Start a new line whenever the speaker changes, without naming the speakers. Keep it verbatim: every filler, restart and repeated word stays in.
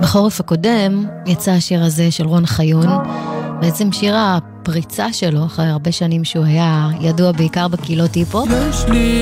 בחורף הקודם יצא השיר הזה של רון חיון, בעצם שיר הפריצה שלו, אחרי הרבה שנים שהוא היה ידוע בעיקר בקהילות היפ-הופ.